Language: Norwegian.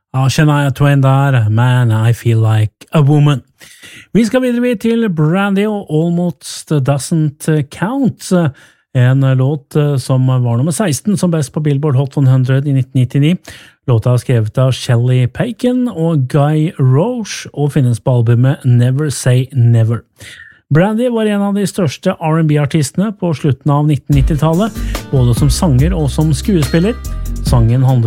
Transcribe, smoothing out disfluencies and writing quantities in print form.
Ja, Shania Twain der, Man, I Feel Like a Woman. Vi skal videre til Brandy og Almost Doesn't Count, en låt som var nummer 16 som best på Billboard Hot 100 i 1999. Låta er skrevet av Shelley Paikin og Guy Roche og finnes på albumet Never Say Never. Brandy var en av de største R&B-artistene på slutten av 1990-tallet, både som sanger og som skuespiller. Sangen handler